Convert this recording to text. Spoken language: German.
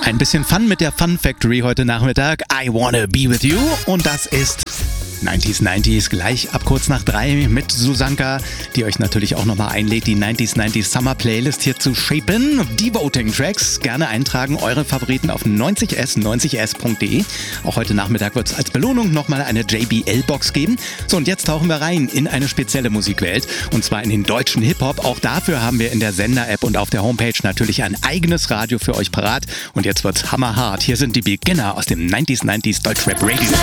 Ein bisschen Fun mit der Fun Factory heute Nachmittag. I Wanna Be With You. Und das ist 90s gleich ab kurz nach 3 mit Susanka, die euch natürlich auch nochmal einlädt, die 90s Summer Playlist hier zu shapen. Die Voting Tracks gerne eintragen, eure Favoriten auf 90s.de. Auch heute Nachmittag wird es als Belohnung nochmal eine JBL-Box geben. So, und jetzt tauchen wir rein in eine spezielle Musikwelt, und zwar in den deutschen Hip-Hop. Auch dafür haben wir in der Sender-App und auf der Homepage natürlich ein eigenes Radio für euch parat. Und jetzt wird's hammerhart. Hier sind die Beginner aus dem 90s Deutschrap Radio.